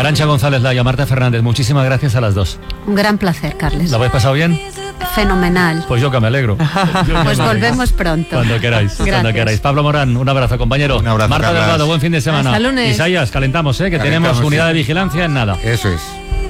Arantxa González Laya, Marta Fernández, muchísimas gracias a las dos. Un gran placer, Carles. ¿Lo habéis pasado bien? Fenomenal. Pues yo que me alegro. Pues volvemos pronto. Cuando queráis, cuando queráis. Pablo Morán, un abrazo, compañero. Un abrazo, Marta Carlas. Delgado, buen fin de semana. Hasta lunes. Isaías, calentamos, que tenemos Calentamos, unidad sí. de vigilancia en nada. Eso es.